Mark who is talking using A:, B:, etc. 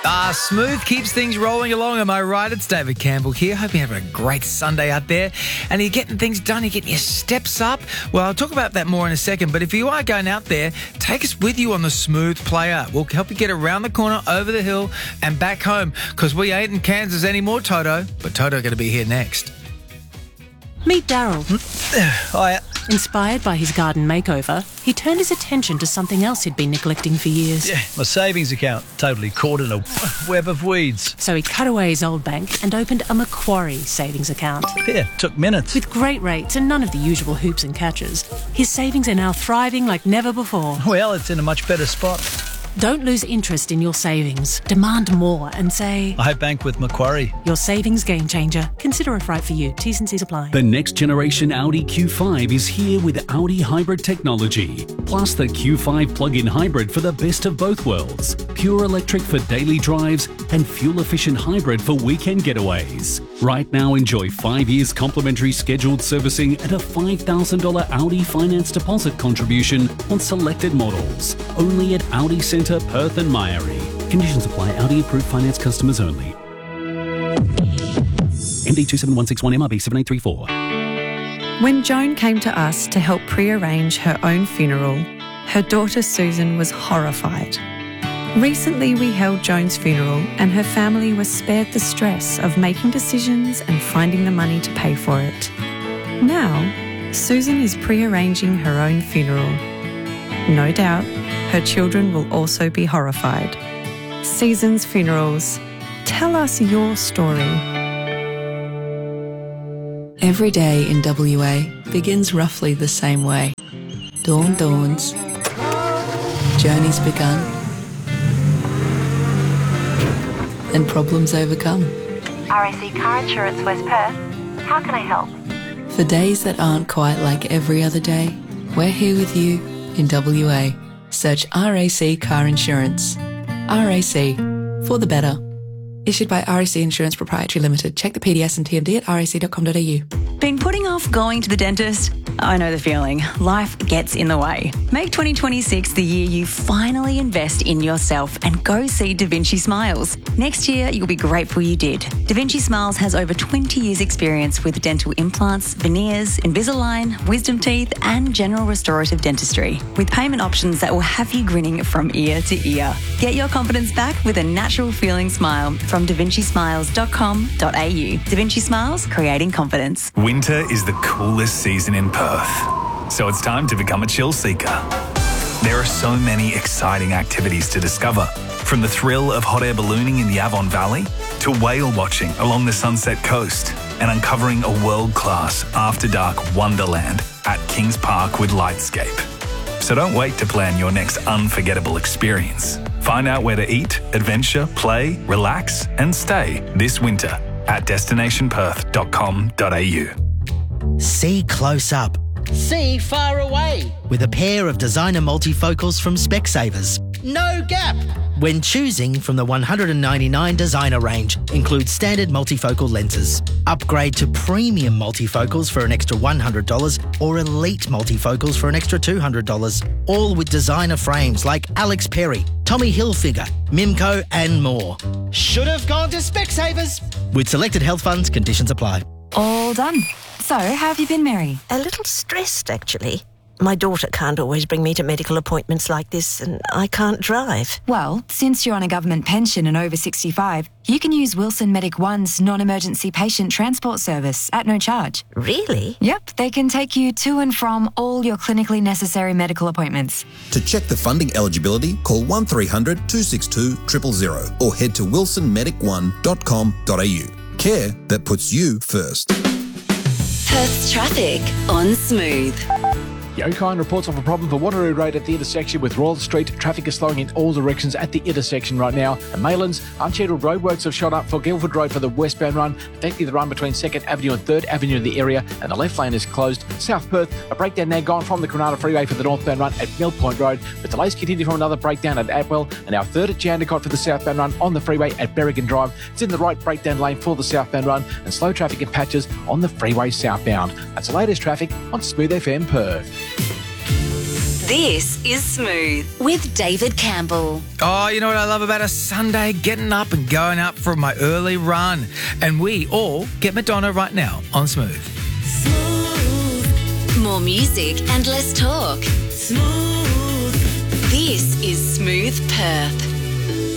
A: Smooth keeps things rolling along, am I right? It's David Campbell here. Hope you're having a great Sunday out there and you're getting things done, you're getting your steps up. Well, I'll talk about that more in a second, but if you are going out there, take us with you on the Smooth Player. We'll help you get around the corner, over the hill and back home, because we ain't in Kansas anymore, Toto. But Toto going to be here next.
B: Meet Daryl.
C: Hiya.
B: Inspired by his garden makeover, he turned his attention to something else he'd been neglecting for years.
C: Yeah, my savings account totally caught in a web of weeds.
B: So he cut away his old bank and opened a Macquarie savings account.
C: Yeah, took minutes.
B: With great rates and none of the usual hoops and catches, his savings are now thriving like never before.
C: Well, it's in a much better spot.
B: Don't lose interest in your savings. Demand more and say,
C: I bank with Macquarie.
B: Your savings game changer. Consider it right for you. T's and C's apply.
D: The next generation Audi Q5 is here with Audi hybrid technology. Plus the Q5 plug-in hybrid for the best of both worlds. Pure electric for daily drives and fuel-efficient hybrid for weekend getaways. Right now, enjoy 5 years complimentary scheduled servicing and a $5,000 Audi finance deposit contribution on selected models. Only at Audi Centre, Perth and Myrie. Conditions apply. Audi approved finance customers only. MD 27161 MRB 7834.
E: When Joan came to us to help pre-arrange her own funeral, her daughter Susan was horrified. Recently, we held Joan's funeral and her family was spared the stress of making decisions and finding the money to pay for it. Now, Susan is pre-arranging her own funeral. No doubt, her children will also be horrified. Seasons Funerals. Tell us your story.
F: Every day in WA begins roughly the same way. Dawn dawns. Journey's begun. And problems overcome.
G: RAC Car Insurance West Perth. How can I help?
F: For days that aren't quite like every other day, we're here with you in WA. Search RAC Car Insurance. RAC, for the better. Issued by RAC Insurance Proprietary Limited. Check the PDS and TMD at rac.com.au.
H: Been putting off going to the dentist? I know the feeling. Life gets in the way. Make 2026 the year you finally invest in yourself and go see Da Vinci Smiles. Next year, you'll be grateful you did. Da Vinci Smiles has over 20 years' experience with dental implants, veneers, Invisalign, wisdom teeth, and general restorative dentistry, with payment options that will have you grinning from ear to ear. Get your confidence back with a natural feeling smile from davincismiles.com.au. Da Vinci Smiles, creating confidence.
I: Winter is the coolest season in Perth, so it's time to become a chill seeker. There are so many exciting activities to discover, from the thrill of hot air ballooning in the Avon Valley to whale watching along the Sunset Coast and uncovering a world-class after-dark wonderland at Kings Park with Lightscape. So don't wait to plan your next unforgettable experience. Find out where to eat, adventure, play, relax and stay this winter at destinationperth.com.au.
J: See close up. See far away. With a pair of designer multifocals from Specsavers. No gap. When choosing from the 199 designer range, includes standard multifocal lenses. Upgrade to premium multifocals for an extra $100 or elite multifocals for an extra $200. All with designer frames like Alex Perry, Tommy Hilfiger, Mimco and more. Should have gone to Specsavers. With selected health funds, conditions apply.
K: All done. So, how have you been, Mary?
L: A little stressed, actually. My daughter can't always bring me to medical appointments like this, and I can't drive.
K: Well, since you're on a government pension and over 65, you can use Wilson Medic One's non-emergency patient transport service at no charge.
L: Really?
K: Yep, they can take you to and from all your clinically necessary medical appointments.
M: To check the funding eligibility, call 1300 262 000 or head to wilsonmedic1.com.au. Care that puts you first.
N: Perth's traffic on Smooth.
O: Yokine reports of a problem for Waterloo Road at the intersection with Royal Street. Traffic is slowing in all directions at the intersection right now. And Maylands, unscheduled roadworks have shot up for Guildford Road for the westbound run, affecting the run between 2nd Avenue and 3rd Avenue in the area, and the left lane is closed. South Perth, a breakdown now gone from the Granada Freeway for the northbound run at Mill Point Road, but delays continue from another breakdown at Atwell, and our 3rd at Jandakot for the southbound run on the freeway at Berrigan Drive. It's in the right breakdown lane for the southbound run, and slow traffic in patches on the freeway southbound. That's the latest traffic on Smooth FM Perth.
N: This is Smooth with David Campbell.
A: Oh, you know what I love about a Sunday? Getting up and going out for my early run. And we all get Madonna right now on Smooth.
N: More music and less talk. Smooth. This is Smooth Perth.